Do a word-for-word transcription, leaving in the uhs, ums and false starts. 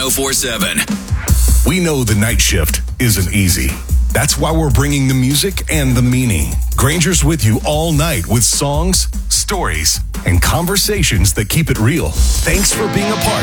four seven. We know the night shift isn't easy. That's why we're bringing the music and the meaning. Granger's with you all night with songs, stories, and conversations that keep it real. Thanks for being a part